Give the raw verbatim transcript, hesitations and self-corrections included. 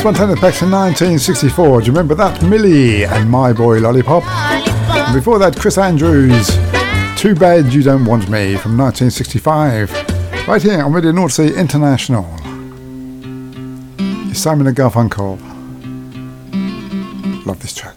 Spontaneous Pax in nineteen sixty-four. Do you remember that? Millie and My Boy Lollipop. And before that, Chris Andrews, Too Bad You Don't Want Me from nineteen sixty-five. Right here on Radio North Sea International. It's Simon and Garfunkel. Love this track.